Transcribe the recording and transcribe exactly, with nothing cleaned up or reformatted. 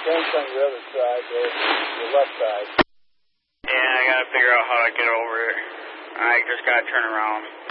tank's on your other side, there, your left side. Yeah, I gotta figure out how to get over it. I just gotta turn around.